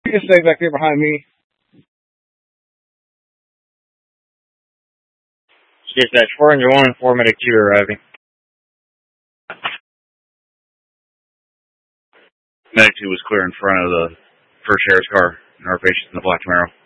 You can stay back there behind me. Dispatch 401, 4 medic 2 arriving. Medic 2 was clear in front of the first sheriff's car, and our patient's in the black Camaro.